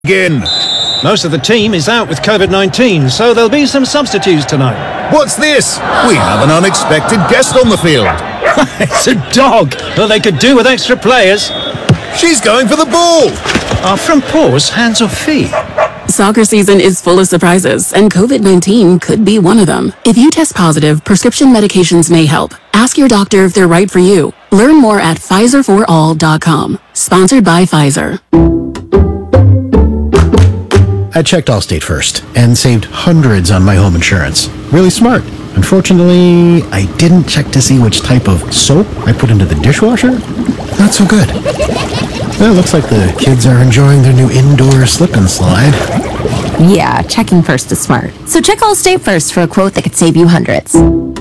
Again. Most of the team is out with COVID-19, so there'll be some substitutes tonight. What's this? We have an unexpected guest on the field. It's a dog, but they could do with extra players. She's going for the ball. Are front paws hands or feet? Soccer season is full of surprises, and COVID-19 could be one of them. If you test positive, prescription medications may help. Ask your doctor if they're right for you. Learn more at PfizerForAll.com. Sponsored by Pfizer. I checked Allstate first and saved hundreds on my home insurance. Really smart. Unfortunately, I didn't check to see which type of soap I put into the dishwasher. Not so good. Well, it looks like the kids are enjoying their new indoor slip and slide. Yeah, checking first is smart. So check Allstate first for a quote that could save you hundreds.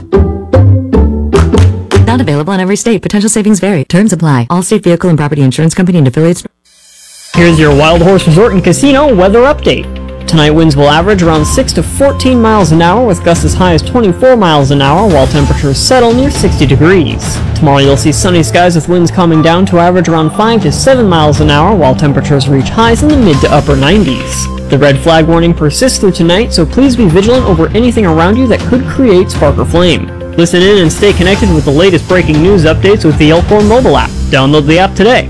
Not available in every state. Potential savings vary. Terms apply. Allstate Vehicle and Property Insurance Company and affiliates. Here's your Wild Horse Resort and Casino weather update. Tonight winds will average around 6 to 14 miles an hour with gusts as high as 24 miles an hour while temperatures settle near 60 degrees. Tomorrow you'll see sunny skies with winds calming down to average around 5 to 7 miles an hour while temperatures reach highs in the mid to upper 90s. The red flag warning persists through tonight, so please be vigilant over anything around you that could create spark or flame. Listen in and stay connected with the latest breaking news updates with the Elkhorn mobile app. Download the app today.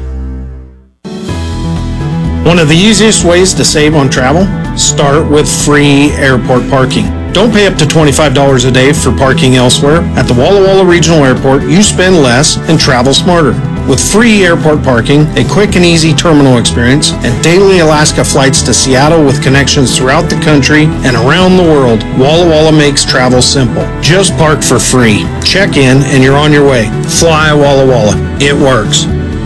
One of the easiest ways to save on travel? Start with free airport parking. Don't pay up to $25 a day for parking elsewhere. At the Walla Walla Regional Airport, you spend less and travel smarter. With free airport parking, a quick and easy terminal experience, and daily Alaska flights to Seattle with connections throughout the country and around the world, Walla Walla makes travel simple. Just park for free. Check in and you're on your way. Fly Walla Walla. It works.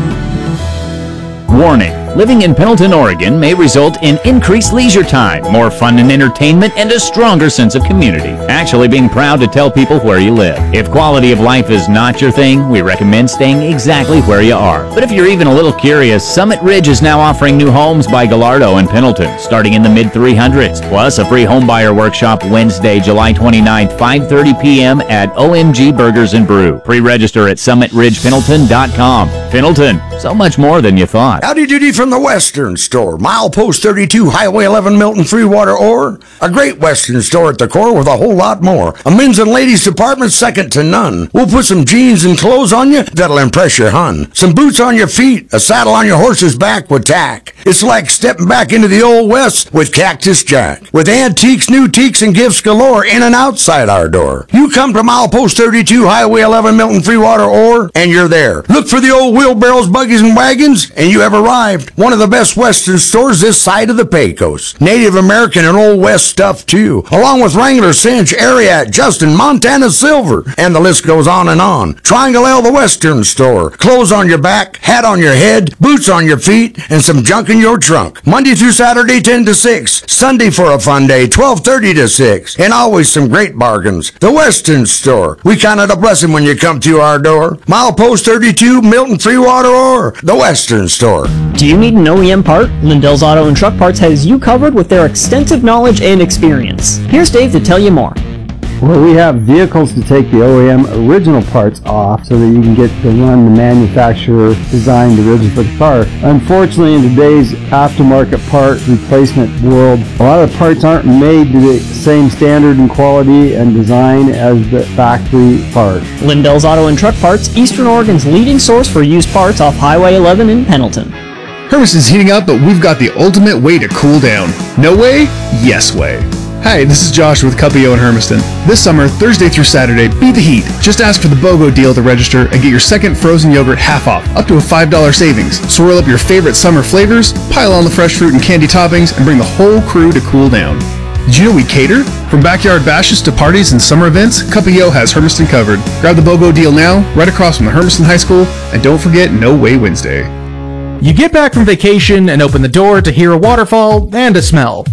Warning. Living in Pendleton, Oregon may result in increased leisure time, more fun and entertainment, and a stronger sense of community. Actually being proud to tell people where you live. If quality of life is not your thing, we recommend staying exactly where you are. But if you're even a little curious, Summit Ridge is now offering new homes by Gallardo in Pendleton, starting in the mid-300s, plus a free homebuyer workshop Wednesday, July 29th, 5:30 p.m. at OMG Burgers and Brew. Pre-register at summitridgependleton.com. Pendleton, so much more than you thought. Howdy doody from the Western Store. Milepost 32, Highway 11, Milton, Freewater, Ore. A great Western store at the core with a whole lot more. A men's and ladies department second to none. We'll put some jeans and clothes on you that'll impress your hun. Some boots on your feet, a saddle on your horse's back with tack. It's like stepping back into the old West with Cactus Jack. With antiques, new teaks, and gifts galore in and outside our door. You come to Milepost 32, Highway 11, Milton, Freewater, Ore, and you're there. Look for the old wheelbarrows, buggies, and wagons, and you have arrived. One of the best Western stores this side of the Pecos. Native American and Old West stuff, too. Along with Wrangler, Cinch, Ariat, Justin, Montana Silver. And the list goes on and on. Triangle L, the Western Store. Clothes on your back, hat on your head, boots on your feet, and some junk in your trunk. Monday through Saturday, 10 to 6. Sunday for a fun day, 12:30 to 6. And always some great bargains. The Western Store. We count it a blessing when you come to our door. Milepost 32, Milton, Freewater, Ore. The Western Store. Do you need an OEM part? Lindell's Auto and Truck Parts has you covered with their extensive knowledge and experience. Here's Dave to tell you more. Well, we have vehicles to take the OEM original parts off so that you can get to run the manufacturer designed originally for the car. Unfortunately, in today's aftermarket part replacement world, a lot of parts aren't made to the same standard and quality and design as the factory part. Lindell's Auto and Truck Parts, Eastern Oregon's leading source for used parts off Highway 11 in Pendleton. Hermiston's heating up, but we've got the ultimate way to cool down. No way? Yes way. Hi, this is Josh with Cupio in Hermiston. This summer, Thursday through Saturday, beat the heat. Just ask for the BOGO deal to register and get your second frozen yogurt half off, up to a $5 savings. Swirl up your favorite summer flavors, pile on the fresh fruit and candy toppings, and bring the whole crew to cool down. Did you know we cater? From backyard bashes to parties and summer events, Cupio has Hermiston covered. Grab the BOGO deal now, right across from the Hermiston High School, and don't forget No Way Wednesday. You get back from vacation and open the door to hear a waterfall and a smell.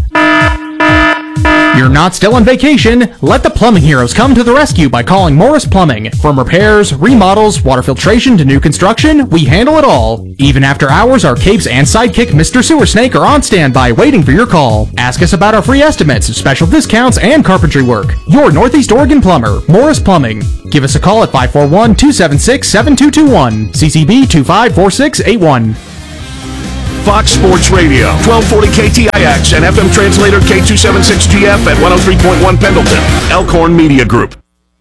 You're not still on vacation. Let the plumbing heroes come to the rescue by calling Morris Plumbing. From repairs, remodels, water filtration to new construction, we handle it all. Even after hours, our capes and sidekick Mr. Sewer Snake are on standby waiting for your call. Ask us about our free estimates, special discounts, and carpentry work. Your Northeast Oregon plumber, Morris Plumbing. Give us a call at 541-276-7221. CCB 254681. Fox Sports Radio, 1240 KTIX and FM translator K276GF at 103.1 Pendleton. Elkhorn Media Group.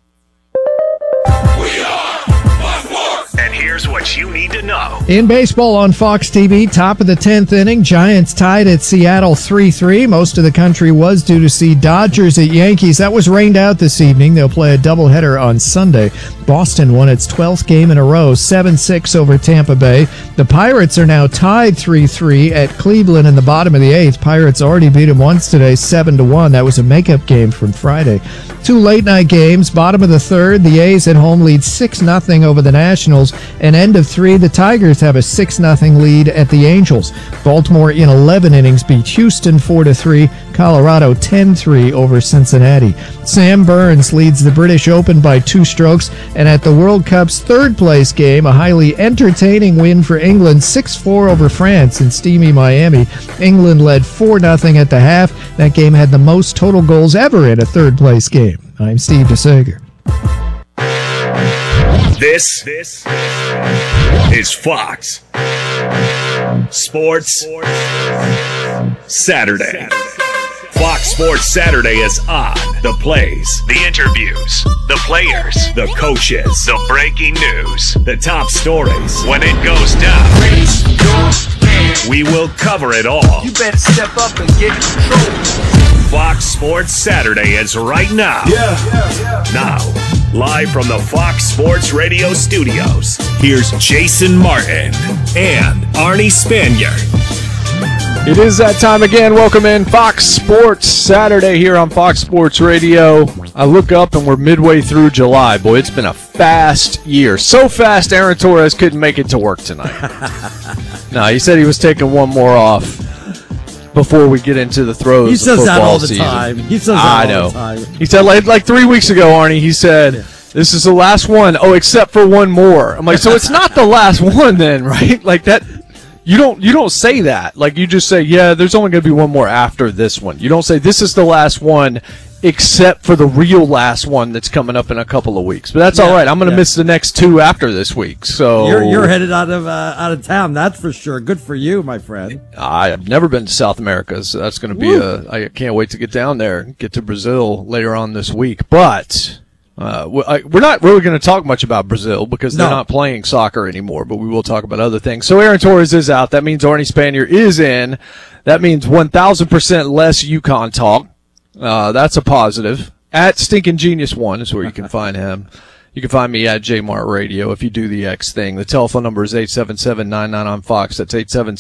And here's what you need to know. In baseball on Fox TV, top of the 10th inning, Giants tied at Seattle 3-3. Most of the country was due to see Dodgers at Yankees. That was rained out this evening. They'll play a doubleheader on Sunday. Boston won its 12th game in a row, 7-6 over Tampa Bay. The Pirates are now tied 3-3 at Cleveland in the bottom of the 8th. Pirates already beat them once today, 7-1. That was a makeup game from Friday. 2 late-night games. Bottom of the 3rd, the A's at home lead 6-0 over the Nationals. And end of 3, the Tigers have a 6-0 lead at the Angels. Baltimore in 11 innings beat Houston 4-3. Colorado 10-3 over Cincinnati. Sam Burns leads the British Open by 2 strokes. And at the World Cup's 3rd place game, a highly entertaining win for England, 6-4 over France in steamy Miami. England led 4-0 at the half. That game had the most total goals ever in a 3rd place game. I'm Steve DeSager. This is Fox Sports Saturday. Fox Sports Saturday is on. The plays, the interviews, the players, the coaches, the breaking news, the top stories. When it goes down, we will cover it all. You better step up and get in control. Fox Sports Saturday is right now. Now, live from the Fox Sports Radio studios, here's Jason Martin and Arnie Spanier. It is that time again. Welcome in Fox Sports Saturday here on Fox Sports Radio. I look up and we're midway through July. Boy, it's been a fast year. So fast, Aaron Torres couldn't make it to work tonight. No, he said he was taking one more off before we get into the throes. He says of that all the season. time. He says that all the time. He said like 3 weeks ago, Arnie, he said, this is the last one. Oh, except for one more. I'm like, so it's not the last one then, right? Like that. You don't say that. Like, you just say, yeah, there's only going to be one more after this one. You don't say this is the last one except for the real last one that's coming up in a couple of weeks. But that's all right. I'm going to miss the next 2 after this week. So you're headed out of town. That's for sure. Good for you, my friend. I've never been to South America, so that's going to be I can't wait to get down there and get to Brazil later on this week. But we're not really going to talk much about Brazil because they're not playing soccer anymore, but we will talk about other things. So Aaron Torres is out. That means Arnie Spanier is in. That means 1,000% less UConn talk. That's a positive. At Stinkin' Genius 1 is where you can find him. You can find me at JMart Radio if you do the X thing. The telephone number is 877-99 on Fox. That's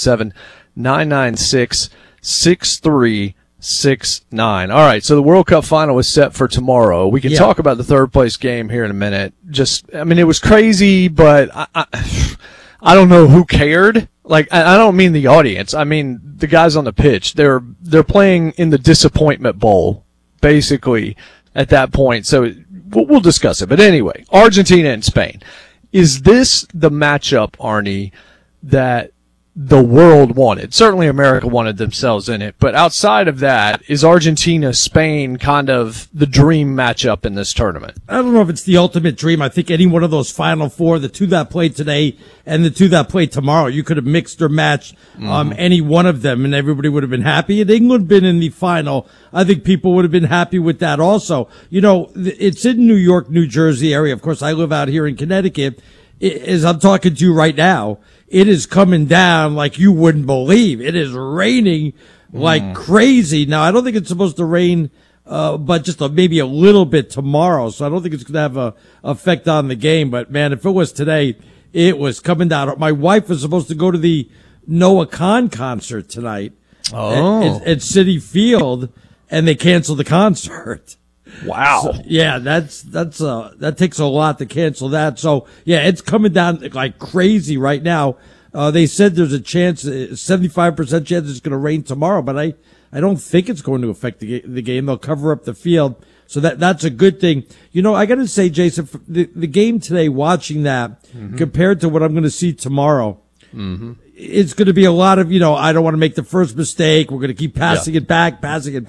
877-996-6369. All right, so the World Cup final is set for tomorrow. We can talk about the 3rd place game here in a minute. It was crazy, but I don't know who cared. Like, I don't mean the audience. I mean the guys on the pitch. They're playing in the disappointment bowl, basically, at that point. So we'll discuss it. But anyway, Argentina and Spain. Is this the matchup, Arnie, that the world wanted? Certainly America wanted themselves in it, but outside of that, is Argentina-Spain kind of the dream matchup in this tournament? I don't know if it's the ultimate dream. I think any one of those Final Four, the 2 that played today and the 2 that played tomorrow, you could have mixed or matched any one of them and everybody would have been happy. Had England been in the final, I think people would have been happy with that also. You know, it's in New York, New Jersey area. Of course, I live out here in Connecticut. As I'm talking to you right now, it is coming down like you wouldn't believe. It is raining like crazy. Now, I don't think it's supposed to rain, but just maybe a little bit tomorrow. So I don't think it's going to have a effect on the game. But man, if it was today, it was coming down. My wife was supposed to go to the Noah Khan concert tonight at Citi Field, and they canceled the concert. Wow. So, yeah, that takes a lot to cancel that. So yeah, it's coming down like crazy right now. They said there's a chance, 75% chance it's going to rain tomorrow, but I don't think it's going to affect the game. They'll cover up the field. So that's a good thing. You know, I got to say, Jason, the game today, watching that compared to what I'm going to see tomorrow, it's going to be a lot of, I don't want to make the first mistake. We're going to keep passing it back.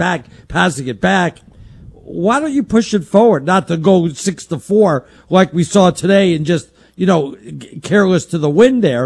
Why don't you push it forward? Not to go 6-4 like we saw today and just, careless to the wind there.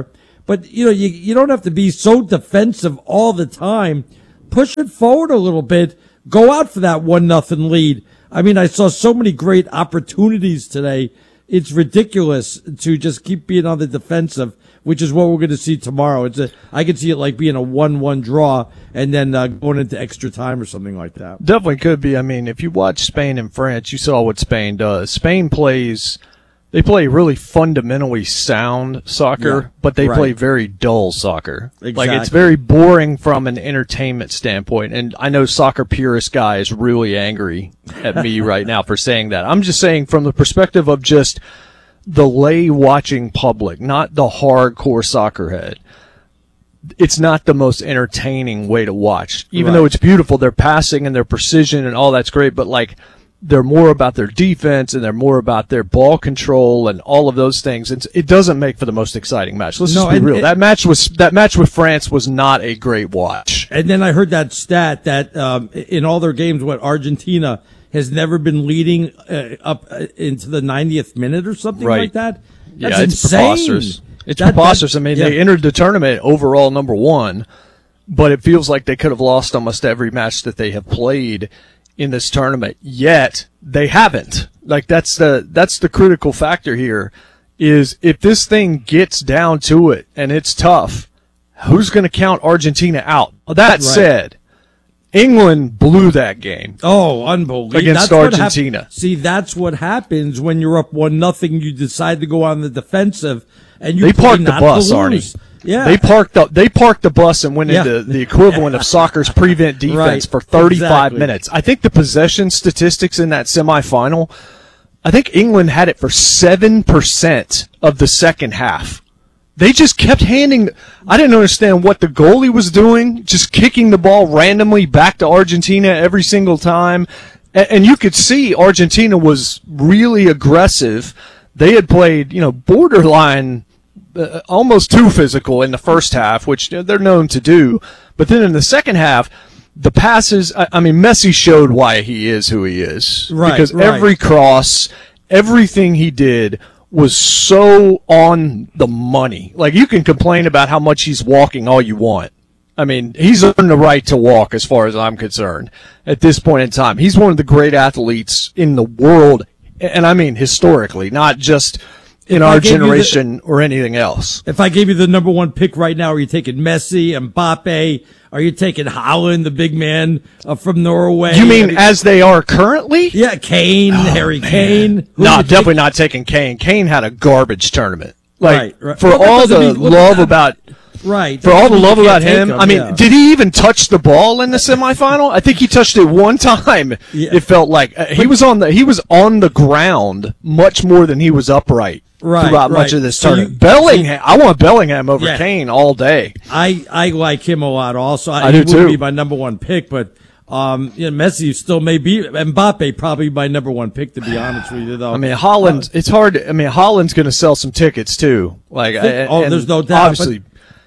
But, you don't have to be so defensive all the time. Push it forward a little bit. Go out for that 1-0 lead. I mean, I saw so many great opportunities today. It's ridiculous to just keep being on the defensive, which is what we're going to see tomorrow. I could see it like being a 1-1 draw and then going into extra time or something like that. Definitely could be. I mean, if you watch Spain and France, you saw what Spain does. Spain they play really fundamentally sound soccer, but they play very dull soccer. Exactly. Like, it's very boring from an entertainment standpoint. And I know soccer purist guy is really angry at me right now for saying that. I'm just saying from the perspective of just the lay watching public, not the hardcore soccer head. It's not the most entertaining way to watch. Even though it's beautiful, their passing and their precision and all that's great, but like, they're more about their defense and they're more about their ball control and all of those things. It doesn't make for the most exciting match. Let's just be real. That match with France was not a great watch. And then I heard that stat that in all their games, Argentina has never been leading up into the 90th minute or something like that. That's insane. Preposterous. It's preposterous. I mean, they entered the tournament overall number 1, but it feels like they could have lost almost every match that they have played in this tournament, yet they haven't. Like, that's the critical factor here, is if this thing gets down to it and it's tough, who's going to count Argentina out? That said, England blew that game. Oh, unbelievable. Against Argentina. See, that's what happens when you're up 1-0, you decide to go on the defensive, and they parked the bus, Arnie. Yeah. They parked the bus and went into the equivalent of soccer's prevent defense for 35 minutes. I think the possession statistics in that semifinal, I think England had it for 7% of the second half. They just kept handing. I didn't understand what the goalie was doing, just kicking the ball randomly back to Argentina every single time. And you could see Argentina was really aggressive. They had played, borderline almost too physical in the first half, which they're known to do. But then in the second half, the passes, I mean, Messi showed why he is who he is. Because every cross, everything he did was so on the money. Like, you can complain about how much he's walking all you want. I mean, he's earned the right to walk as far as I'm concerned at this point in time. He's one of the great athletes in the world, and I mean historically, not just in our generation or anything else. If I gave you the number 1 pick right now, are you taking Messi, Mbappe? Are you taking Haaland, the big man from Norway? You mean as they are currently? Yeah, Kane, Harry Kane. No, definitely not taking Kane. Kane had a garbage tournament. Like, right. For all the love about... Right. For all the love about him, I mean, did he even touch the ball in the semifinal? I think he touched it one time. It felt like he was on the ground much more than he was upright throughout much of this tournament. Bellingham, I want Bellingham over Kane all day. I like him a lot. Also, I do he too. Would be my number 1 pick, but Messi still may be. Mbappe probably my number 1 pick, to be honest with you, though. I mean, Haaland. It's hard. I mean, Haaland's going to sell some tickets too. Like, there's no doubt. Obviously.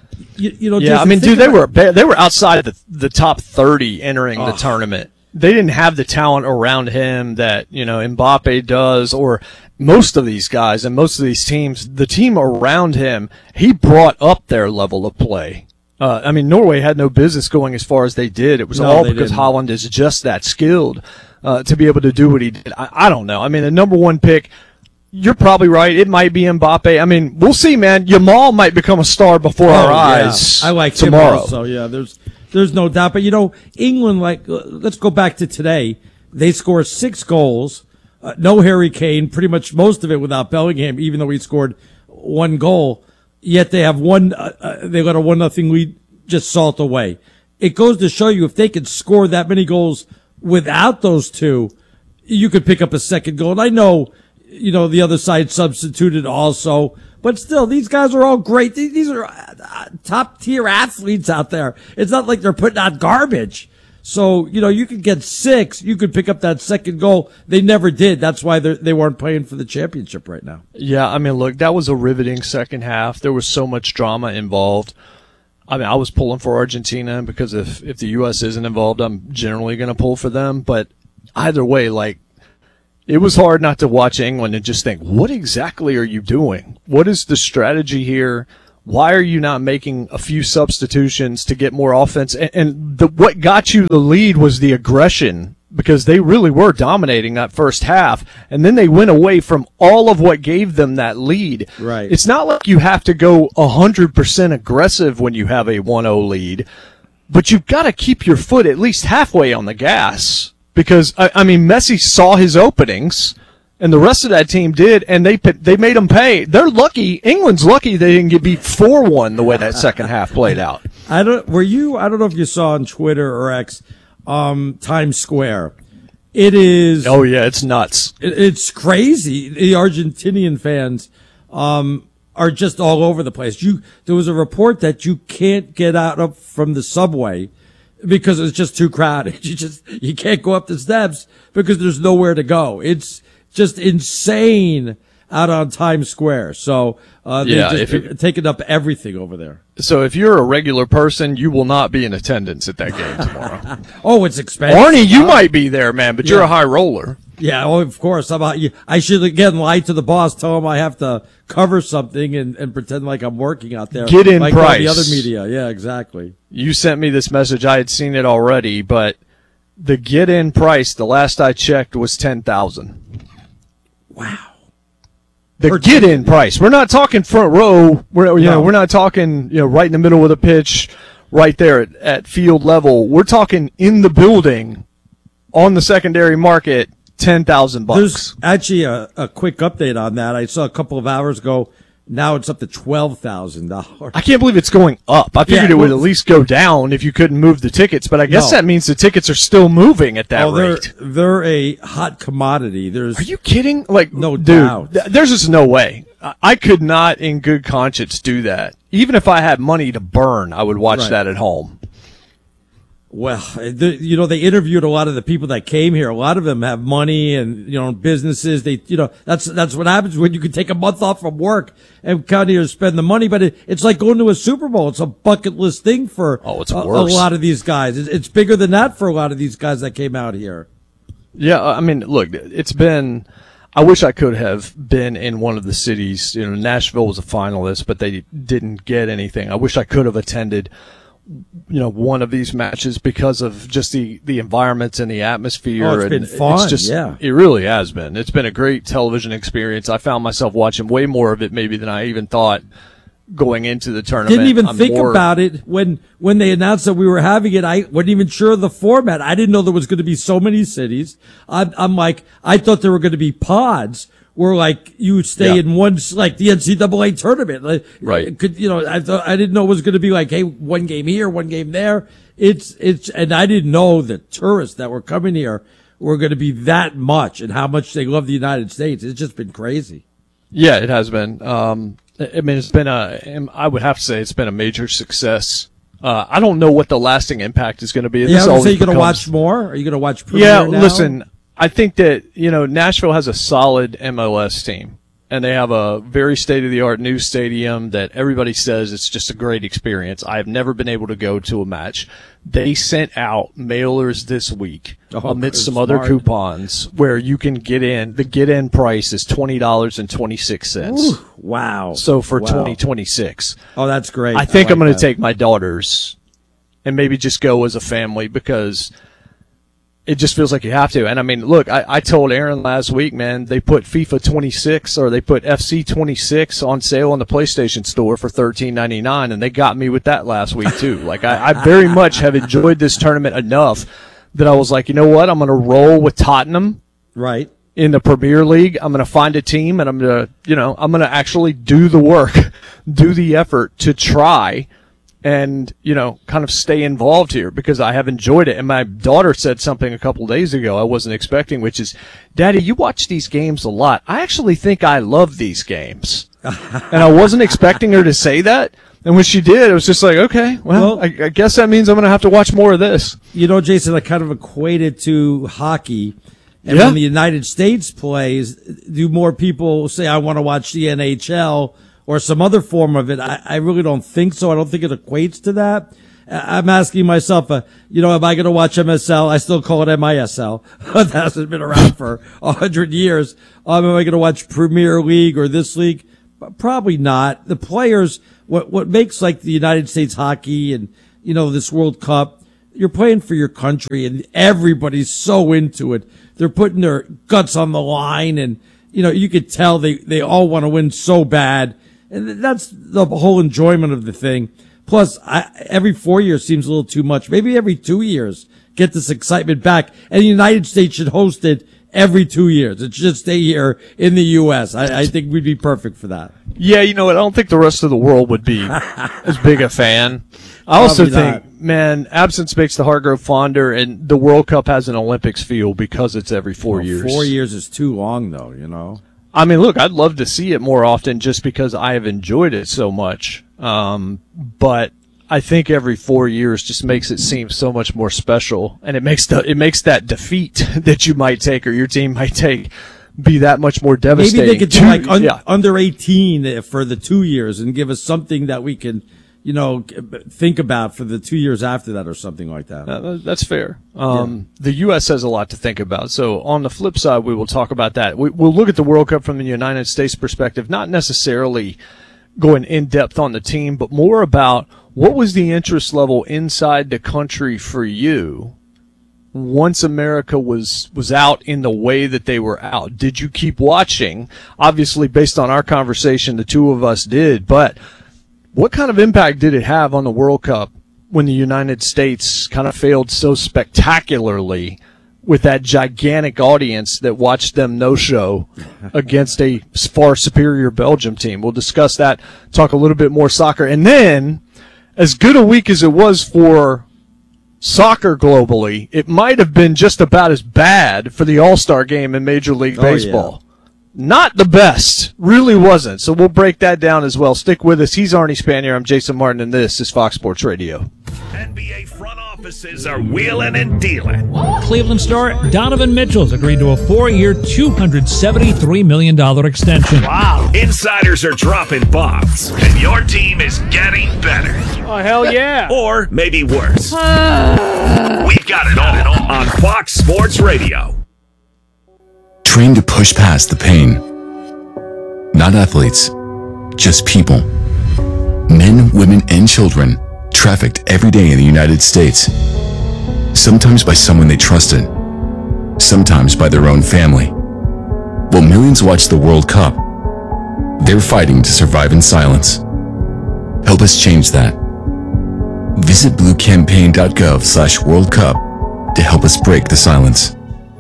I mean, dude, they were outside the top 30 entering the tournament. They didn't have the talent around him that, Mbappe does, or most of these guys and most of these teams. The team around him, he brought up their level of play. I mean, Norway had no business going as far as they did. It was all because Haaland is just that skilled to be able to do what he did. I don't know. I mean, the number 1 pick, you're probably right. It might be Mbappe. I mean, we'll see, man. Yamal might become a star before our eyes. I like tomorrow. Him also. Yeah, there's no doubt. But England, let's go back to today. They score 6 goals. No Harry Kane. Pretty much most of it without Bellingham, even though he scored 1 goal. Yet they have they got a 1-0 lead just salt away. It goes to show you if they could score that many goals without those 2, you could pick up a second goal. And I know. The other side substituted also. But still, these guys are all great. These are top-tier athletes out there. It's not like they're putting out garbage. So, you could get 6. You could pick up that second goal. They never did. That's why they weren't playing for the championship right now. Yeah, I mean, look, that was a riveting second half. There was so much drama involved. I mean, I was pulling for Argentina because if the U.S. isn't involved, I'm generally going to pull for them. But either way, it was hard not to watch England and just think, what exactly are you doing? What is the strategy here? why are you not making a few substitutions to get more offense? And what got you the lead was the aggression, because they really were dominating that first half, and then they went away from all of what gave them that lead. Right. It's not like you have to go 100% aggressive when you have a 1-0 lead, but you've got to keep your foot at least halfway on the gas, because, I mean, Messi saw his openings, and the rest of that team did, and they made them pay. They're lucky. England's lucky they didn't get beat 4-1 the way that second half played out. I don't know if you saw on Twitter or X, Times Square. It is. Oh yeah, it's nuts. It's crazy. The Argentinian fans are just all over the place. There was a report that you can't get out up from the subway because it's just too crowded. You can't go up the steps because there's nowhere to go. It's just insane out on Times Square. So they're taking up everything over there. So if you're a regular person, you will not be in attendance at that game tomorrow. Oh, it's expensive. Arnie, you might be there, man, but you're a high roller. Yeah, oh, of course. How about you? I should again lie to the boss, tell him I have to cover something and pretend like I'm working out there. Get in like price. All the other media. Yeah, exactly. You sent me this message. I had seen it already, but the get-in price, the last I checked, was $10,000. Wow. The get-in price. We're not talking front row. We're not talking right in the middle of the pitch, right there at field level. We're talking in the building, on the secondary market, $10,000. There's actually a quick update on that. I saw a couple of hours ago. Now it's up to $12,000. I can't believe it's going up. I figured it would at least go down if you couldn't move the tickets, but I guess that means the tickets are still moving at that rate. They're a hot commodity. Are you kidding? Like, no doubt. There's just no way. I could not, in good conscience, do that. Even if I had money to burn, I would watch that at home. Well, they interviewed a lot of the people that came here. A lot of them have money and, businesses. That's what happens when you can take a month off from work and come here to spend the money. But it's like going to a Super Bowl. It's a bucket list thing for a lot of these guys. It's bigger than that for a lot of these guys that came out here. Yeah. I mean, look, I wish I could have been in one of the cities. Nashville was a finalist, but they didn't get anything. I wish I could have attended one of these matches because of just the environments and the atmosphere. Oh, it's been fun. It really has been. It's been a great television experience. I found myself watching way more of it maybe than I even thought going into the tournament. Didn't even think about it when they announced that we were having it. I wasn't even sure of the format. I didn't know there was going to be so many cities. I'm like, I thought there were going to be pods where like you stay in one, like the NCAA tournament. Like, right. I didn't know it was going to be like, hey, one game here, one game there. And I didn't know the tourists that were coming here were going to be that much and how much they love the United States. It's just been crazy. Yeah, it has been. I mean, I would have to say it's been a major success. I don't know what the lasting impact is going to be. Yeah, so you're going to watch more? Are you going to watch Premier now? Listen, I think that, Nashville has a solid MLS team, and they have a very state-of-the-art new stadium that everybody says it's just a great experience. I have never been able to go to a match. They sent out mailers this week amidst some other coupons where you can get in. The get-in price is $20.26. Wow. So for 2026. Oh, that's great. I think I'm going to take my daughters and maybe just go as a family because it just feels like you have to. And I mean, look, I told Aaron last week, man, they put FIFA 26 or they put FC 26 on sale on the PlayStation Store for $13.99, and they got me with that last week too. Like I very much have enjoyed this tournament enough that I was like, you know what? I'm going to roll with Tottenham. Right. In the Premier League, I'm going to find a team and I'm going to actually do the work, do the effort to try and, kind of stay involved here because I have enjoyed it. And my daughter said something a couple of days ago I wasn't expecting, which is, Daddy, you watch these games a lot. I actually think I love these games. And I wasn't expecting her to say that. And when she did, it was just like, okay, well I guess that means I'm going to have to watch more of this. Jason, I kind of equated to hockey. And when the United States plays, do more people say, I want to watch the NHL or some other form of it? I really don't think so. I don't think it equates to that. I'm asking myself, am I going to watch MSL? I still call it MISL. That hasn't been around for 100 years. Am I going to watch Premier League or this league? Probably not. The players what makes like the United States hockey and, you know, this World Cup, you're playing for your country and everybody's so into it. They're putting their guts on the line and, you know, you could tell they all want to win so bad. And that's the whole enjoyment of the thing. Plus, every 4 years seems a little too much. Maybe every 2 years, get this excitement back. And the United States should host it every 2 years. It should stay here in the U.S. I think we'd be perfect for that. Yeah, you know what? I don't think the rest of the world would be as big a fan. I also think, man, absence makes the heart grow fonder, and the World Cup has an Olympics feel because it's every 4 years. 4 years is too long, though, you know? I mean, look, I'd love to see it more often just because I have enjoyed it so much. But I think every 4 years just makes it seem so much more special, and it makes that defeat that you might take or your team might take be that much more devastating. Maybe they could do like under 18 for the 2 years and give us something that we can, you know, think about for the 2 years after that or something like that. That's fair. The U.S. has a lot to think about. So on the flip side, we will talk about that. We'll look at the World Cup from the United States perspective, not necessarily going in depth on the team, but more about what was the interest level inside the country for you once America was out in the way that they were out. Did you keep watching? Obviously, based on our conversation, the two of us did, but what kind of impact did it have on the World Cup when the United States kind of failed so spectacularly with that gigantic audience that watched them no-show against a far superior Belgium team? We'll discuss that, talk a little bit more soccer. And then, as good a week as it was for soccer globally, it might have been just about as bad for the All-Star game in Major League Baseball. Yeah. Not the best. Really wasn't. So we'll break that down as well. Stick with us. He's Arnie Spanier. I'm Jason Martin, and this is Fox Sports Radio. NBA front offices are wheeling and dealing. Cleveland star Donovan Mitchell's agreed to a 4-year, $273 million extension. Wow. Insiders are dropping bombs, and your team is getting better. Oh, hell yeah. Or maybe worse. We've got it all on Fox Sports Radio. Trained to push past the pain. Not athletes, just people. Men, women, and children trafficked every day in the United States. Sometimes by someone they trusted, sometimes by their own family. While millions watch the World Cup, they're fighting to survive in silence. Help us change that. Visit bluecampaign.gov/World Cup to help us break the silence.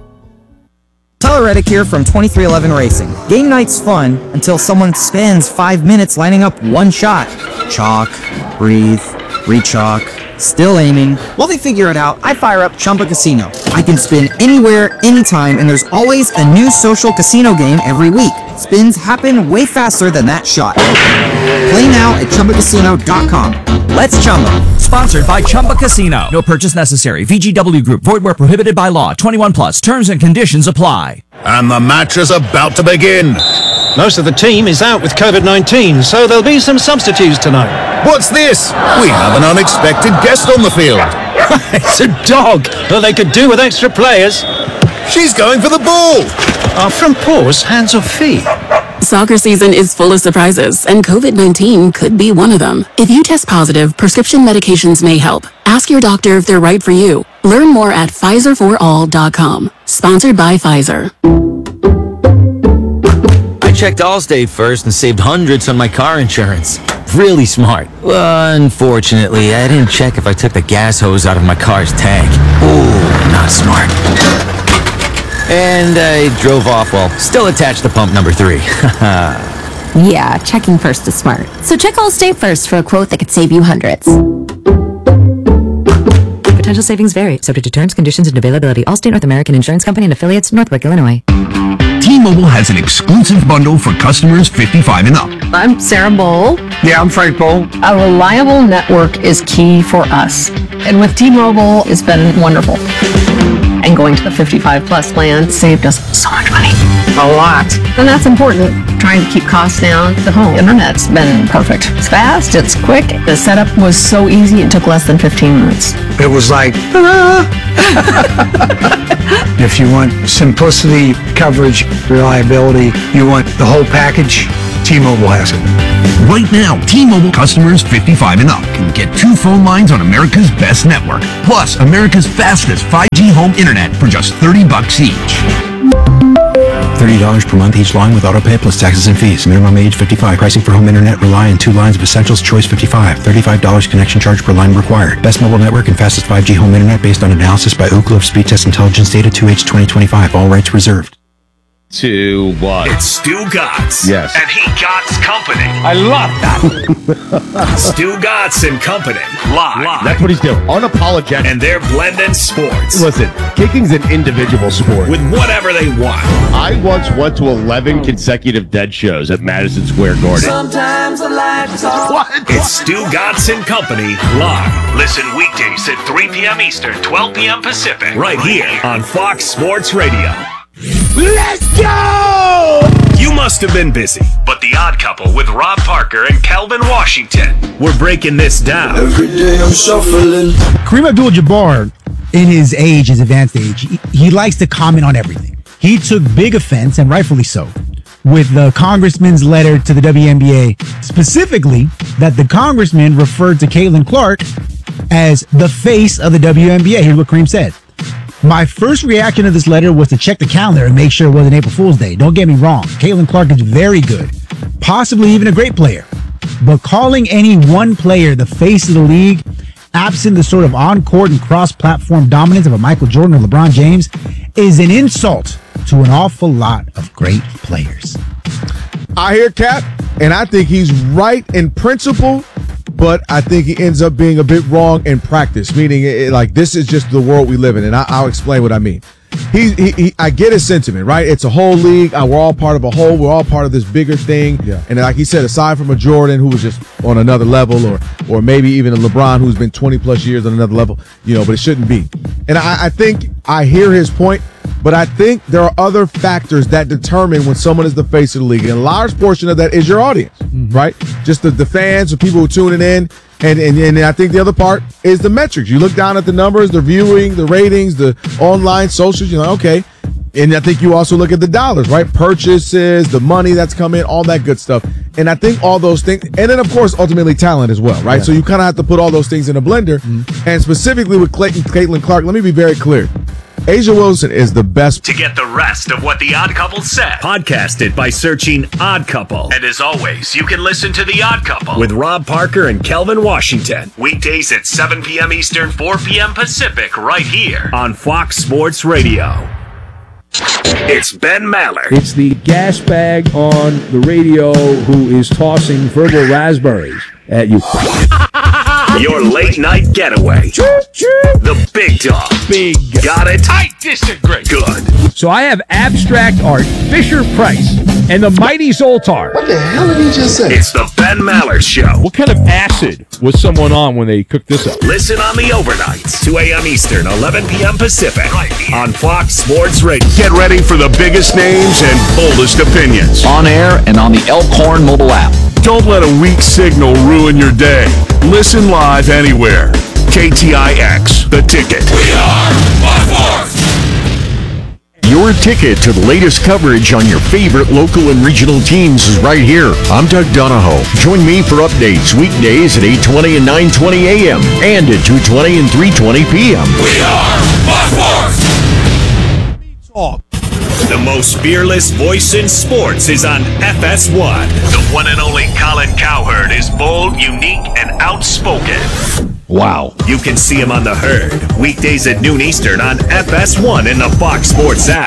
Tyler Reddick here from 2311 Racing. Game night's fun until someone spends 5 minutes lining up one shot. Chalk, breathe, re-chalk, still aiming. While they figure it out, I fire up Chumba Casino. I can spin anywhere, anytime, and there's always a new social casino game every week. Spins happen way faster than that shot. Play now at ChumbaCasino.com. Let's Chumba. Sponsored by Chumba Casino. No purchase necessary. VGW Group. Void where prohibited by law. 21 plus. Terms and conditions apply. And the match is about to begin. Most of the team is out with COVID-19, so there'll be some substitutes tonight. What's this? We have an unexpected guest on the field. It's a dog. Well, they could do with extra players. She's going for the ball. From paws, hands or feet. Soccer season is full of surprises, and COVID-19 could be one of them. If you test positive, prescription medications may help. Ask your doctor if they're right for you. Learn more at PfizerForAll.com. Sponsored by Pfizer. I checked Allstate first and saved hundreds on my car insurance. Really smart. Unfortunately, I didn't check if I took the gas hose out of my car's tank. Ooh, not smart. And I drove off while still attached to pump number 3. Yeah, checking first is smart. So check Allstate first for a quote that could save you hundreds. Potential savings vary, subject to terms, conditions, and availability. Allstate North American Insurance Company and affiliates, Northbrook, Illinois. T-Mobile has an exclusive bundle for customers 55 and up. I'm Sarah Bowl. Yeah, I'm Frank Bowl. A reliable network is key for us. And with T-Mobile, it's been wonderful. And going to the 55 plus plan saved us so much money. A lot. And that's important. Trying to keep costs down. The home internet's been perfect. It's fast, it's quick. The setup was so easy, it took less than 15 minutes. It was like, If you want simplicity, coverage, reliability, you want the whole package, T-Mobile has it. Right now, T-Mobile customers 55 and up can get 2 phone lines on America's best network, plus America's fastest 5G home internet for just $30 each. $30 per month each line with autopay plus taxes and fees. Minimum age 55. Pricing for home internet rely on 2 lines of Essentials Choice 55. $35 connection charge per line required. Best mobile network and fastest 5G home internet based on analysis by Ookla of Speed Test Intelligence data 2H 2025. All rights reserved. To what? It's Stu Gotts. Yes. And he Gotts Company. I love that. Stu Gotts and Company. Live. That's what he's doing. Unapologetic. And they're blending sports. Listen, kicking's an individual sport. With whatever they want. I once went to 11 consecutive dead shows at Madison Square Garden. Sometimes the lights off. What? It's Stu Gotts and Company live. Listen weekdays at 3 p.m. Eastern, 12 p.m. Pacific. Right here on Fox Sports Radio. Let's go! You must have been busy, but The Odd Couple with Rob Parker and Kelvin Washington. We're breaking this down. Every day I'm shuffling. Kareem Abdul-Jabbar, in his advanced age, he likes to comment on everything. He took big offense, and rightfully so, with the congressman's letter to the WNBA, specifically that the congressman referred to Caitlin Clark as the face of the WNBA. Here's what Kareem said. My first reaction to this letter was to check the calendar and make sure it wasn't April Fool's Day. Don't get me wrong. Caitlin Clark is very good, possibly even a great player. But calling any one player the face of the league, absent the sort of on-court and cross-platform dominance of a Michael Jordan or LeBron James, is an insult to an awful lot of great players. I hear Cap, and I think he's right in principle, but I think he ends up being a bit wrong in practice, meaning like this is just the world we live in, and I'll explain what I mean. I get his sentiment, right? It's a whole league. We're all part of a whole. We're all part of this bigger thing. Yeah. And like he said, aside from a Jordan who was just on another level, or maybe even a LeBron who's been 20 plus years on another level, but it shouldn't be. And I think I hear his point, but I think there are other factors that determine when someone is the face of the league. And a large portion of that is your audience, right? Just the fans, the people who are tuning in. And I think the other part is the metrics. You look down at the numbers, the viewing, the ratings, the online socials, you're like, okay. And I think you also look at the dollars, right? Purchases, the money that's come in, all that good stuff. And I think all those things, and then of course, ultimately talent as well, right? Yeah. So you kind of have to put all those things in a blender. And specifically with Caitlin Clark, let me be very clear. A'ja Wilson is the best. To get the rest of what The Odd Couple said, podcast it by searching Odd Couple. And as always, you can listen to The Odd Couple with Rob Parker and Kelvin Washington. Weekdays at 7 p.m. Eastern, 4 p.m. Pacific, right here on Fox Sports Radio. It's Ben Maller. It's the gas bag on the radio who is tossing verbal raspberries at you. Your late night getaway. The big dog. Big. Got it? I disagree. Good. So I have abstract art, Fisher-Price, and the Mighty Zoltar. What the hell did he just say? It's the Ben Maller Show. What kind of acid was someone on when they cooked this up? Listen on the overnights, 2 a.m. Eastern, 11 p.m. Pacific, right here on Fox Sports Radio. Get ready for the biggest names and boldest opinions. On air and on the Elkhorn mobile app. Don't let a weak signal ruin your day. Listen live anywhere. KTIX, The Ticket. We are 1/4. Your ticket to the latest coverage on your favorite local and regional teams is right here. I'm Doug Donahoe. Join me for updates weekdays at 8:20 and 9:20 a.m. and at 2:20 and 3:20 p.m. We are 1/4. The most fearless voice in sports is on FS1. The one and only Colin Cowherd is bold, unique, and outspoken. Wow. You can see him on The Herd, weekdays at noon Eastern on FS1 in the Fox Sports app.